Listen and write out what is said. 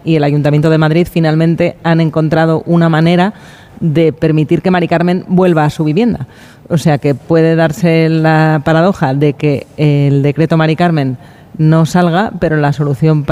y el Ayuntamiento de Madrid finalmente han encontrado una manera de permitir que Mari Carmen vuelva a su vivienda. O sea que puede darse la paradoja de que el decreto Mari Carmen no salga, pero la solución